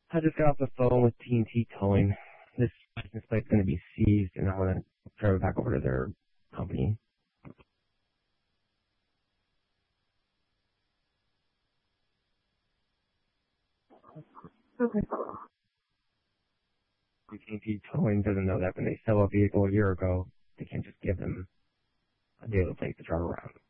I just got off the phone with TNT Towing. This license plate's going to be seized, and I want to drive it back over to their company. Okay. TNT Towing doesn't know that when they sell a vehicle a year ago, they can't just give them a dealer plate to drive around.